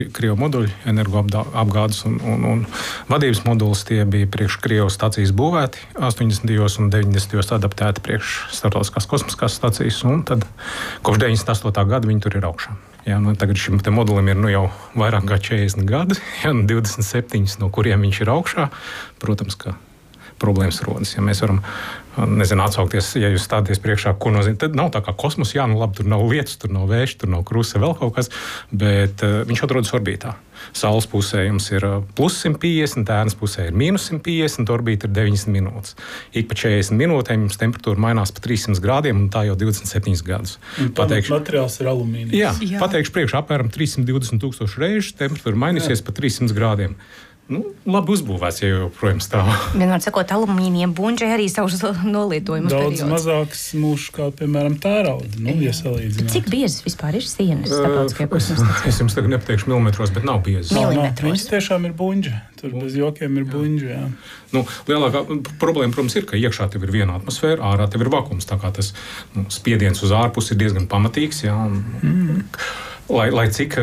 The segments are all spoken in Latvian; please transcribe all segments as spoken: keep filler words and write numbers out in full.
Krievu moduļi, energoapgādes un, un, un vadības modulis, tie bija priekš Krievijas stacijas būvēti astoņdesmitajos un deviņdesmitajos adaptēti priekš starptautiskās kosmiskās stacijas, un tad kopš deviņdesmit astotā gada viņi tur ir augšā. Jā, nu, tagad šim te modulim ir nu, jau vairāk kā četrdesmit gadi, jā, nu, divdesmit septiņi, no kuriem viņš ir augšā. Protams, ka problēmas rodas. Ja mēs varam, nezinu, atsaukties, ja jūs stāties priekšā, ko nozīmē, tad nav tā kā kosmos, jā, nu labi, tur nav lietas, tur nav vējš, tur nav krusta, vēl kaut kas, bet uh, viņš atrodas orbītā. Saules pusē jums ir plus simt piecdesmit, ēnas pusē ir mīnus simt piecdesmit, orbīta ir deviņdesmit minūtes. Ik pa četrdesmit minūtēm jums temperatūra mainās pa trīssimt grādiem, un tā jau divdesmit septiņus gadus. Pateikšu, materiāls ir alumīnijas. Jā, jā. Pateikšu priekšā apmēram trīssimt divdesmit tūkstoši reižu, temperatūra mainīsies jā. Pa trīssimt grādiem. Nu, labi uzbūvēts, ja joprojām stāv. Vienmēr sakot, alumīnija buņģi arī savus nolietojumus daudz periods. Mazāks mūžs kā, piemēram, tērauda, nu, ja salīdzināt. Cik biezas vispār ir sienas starptautiskajā kosmosa stacijā? Es jums tagad nepateikšu milimetros, bet nav biezas. Milimetros. Viņas tiešām ir buņģi. Tur bez jokiem ir buņģi, jā. Nu, lielākā problēma, protams, ir, ka iekšā tev ir viena atmosfēra, ārā tev ir vakums. Tā kā tas nu, spiediens uz ārpusi ir diezgan pamatīgs, jā. Un, mm. Lai, lai cik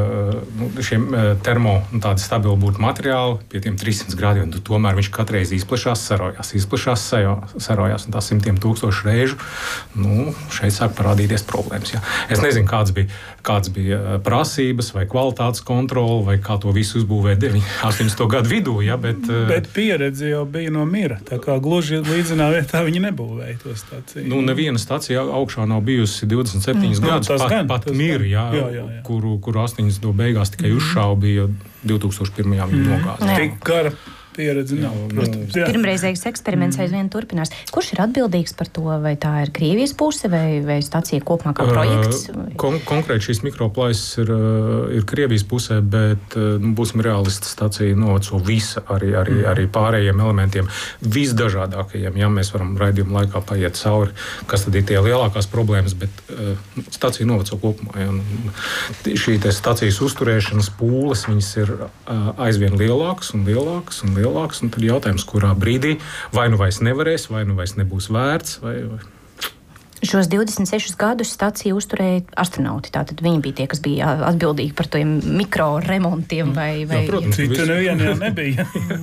nu, šiem termo nu, tādi stabili būtu materiāli, pie tiem trīssimt grādiem, tu, tomēr viņš katreiz izplešās, sarojās, izplešās, sarojās, un tā simtiem tūkstošu reižu, nu, šeit sāk parādīties problēmas. Jā. Es nezinu, kāds bija, kāds bija prasības vai kvalitātes kontrole, vai kā to visu uzbūvēja deviņdesmito gadu vidū, jā, bet... Bet pieredze jau bija no mira, tā kā gluži līdzinā vietā viņi nebūvēja to staciju. Nu, neviena stacija augšā nav bijusi divdesmit septiņus mm. gadus, pat, gan, pat mira, jā. jā. Jā, jā. Kuru, kuru astoņdesmito beigās tikai uzšāva, bija divi tūkstoši pirmajā viņa nogāzta. Tik gara pieredze nav. Pirmreizējais eksperiments aizvien turpinās. Kurš ir atbildīgs par to? Vai tā ir Krievijas puse vai, vai stacija kopumā kā projekts? Kon konkrēti šīs mikroplaisas ir, ir Krievijas pusē, bet nu, būsim realisti, stacija noveco visa arī, arī, arī pārējiem elementiem, visdažādākajiem. Ja mēs varam raidījuma laikā paiet cauri, kas tad ir tie lielākās problēmas, bet uh, stacija noveco kopumā. Ja. Šī te stacijas uzturēšanas pūles, viņas ir uh, aizvien lielākas un lielākas un lielākas. Lielāks, un tad jautājums, kurā brīdī vai nu vairs nevarēs, vai nu vairs nebūs vērts. Vai, vai. Šos divdesmit sešus gadus staciju uzturēja astronauti. Tātad viņi bija tie, kas bija atbildīgi par tiem mikroremontiem. Vai, vai... Jā, protams, citu nevienu jau nebija.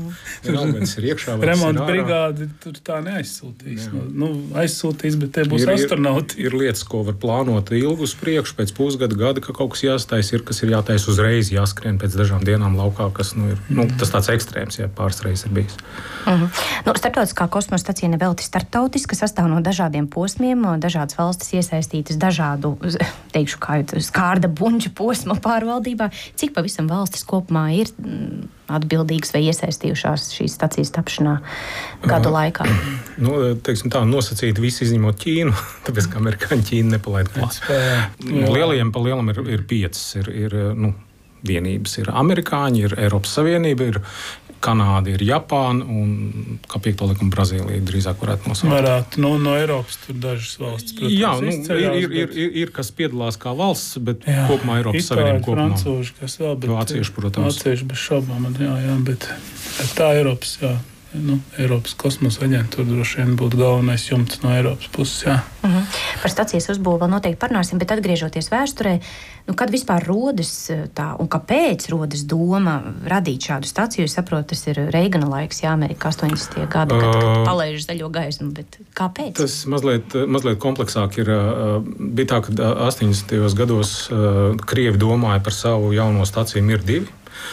Remonta brigādi tur tā neaizsūtīs. Jā. Nu, aizsūtīs, bet te būs ir, astronauti. Ir, ir lietas, ko var plānot ilgi uz priekšu, pēc pusgada, gada, ka kaut kas jāstais, ir, kas ir jātais uzreiz, jāskrien pēc dažām dienām laukā, kas nu, ir nu, tas tāds ekstrēms, ja pāris reizes ir bijis. Mhm. Nu, starptautiskā kosmosa stacija nevelti starptautiska, sastāv no dažādiem posmiem, dažādas valstis iesaistītas dažādu, teikšu, kā skārda buņģa posma pārvaldībā. Cik pavisam valstis kopumā ir atbildīgas vai iesaistījušās šīs stacijas tapšanā gadu laikā? Nu, teiksim tā, nosacīt visi izņemot Ķīnu, tāpēc, ka amerikāņi Ķīnu nepalaid klāt. No lielajiem pa lielam ir, ir piecas, ir, ir nu, vienības. Ir amerikāņi, ir Eiropas Savienība, ir Kanāda, ir Japāna un, kā piekto likuma, Brazīlija drīzāk varētu nosaukt. Varētu, nu, no Eiropas tur dažas valstis, protams, jā, nu, izceļās, ir, ir, ir, ir, kas piedalās kā valsts, bet jā, kopumā Eiropas Savienība kopumā. Francūži, kas vēl, bet vācieši, protams. Vācieši bez šaubām, jā, jā, bet tā Eiropas, jā. Nu, Eiropas kosmosa aģentūra droši vien būtu galvenais jumts no Eiropas puses, jā. Uh-huh. Par stacijas uzbūvu vēl noteikti parunāsim, bet atgriežoties vēsturē, nu, kad vispār rodas tā, un kāpēc rodas doma radīt šādu staciju? Es saprotu, tas ir Reigana laiks, jā, Amerika astoņdesmitie gadi, kad, kad palaiž zaļo gaismu, bet kāpēc? Tas mazliet, mazliet kompleksāk ir. Bija tā, ka astoņdesmitajos gados Krievi domāja par savu jauno staciju Mir divi.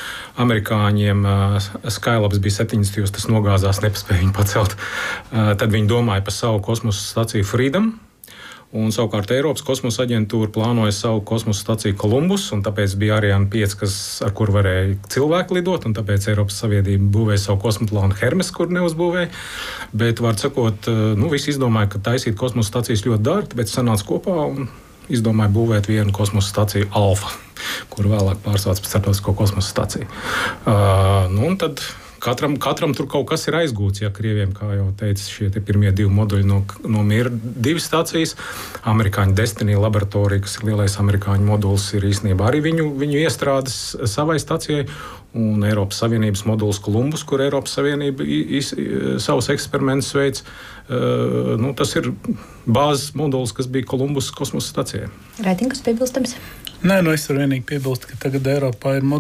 Amerikāņiem uh, Skylabs bija septiņdesmitajos, tas nogāzās, nepaspēja viņu pacelt. Uh, tad viņi domāja par savu kosmosa staciju Freedom, un savukārt Eiropas kosmosa aģentūra plānoja savu kosmosa staciju Columbus, un tāpēc bija Ariane pieci, kas, ar kur varēja cilvēki lidot, un tāpēc Eiropas Savienība būvēja savu kosmoplānu Hermes, kur neuzbūvēja. Bet, var sakot, uh, nu, visi izdomāja, ka taisīt kosmosa stacijas ļoti dārgi, tāpēc sanāca kopā un izdomāja būvēt vienu kosmosa staciju Alfa, kur vēlāk pārsvāc par starptautisko kosmosa staciju. Uh, nu, un tad katram, katram tur kaut kas ir aizgūts. Ja Krieviem, kā jau teicu, šie pirmie divi moduļi no, no Mir divi stācijas, amerikāņu Destiny laboratorija, kas ir lielais amerikāņu moduls, ir īstenībā arī viņu, viņu iestrādes savai stacijai. Un Eiropas Savienības moduls Columbus, kur Eiropas Savienība iz, savus eksperimentus veids. Uh, nu, tas ir bāzes moduls, kas bija Columbus kosmosa stacijai. Raitinkas piebilstams? Nē, nu es varu vienīgi piebilst, ka tagad Eiropā ir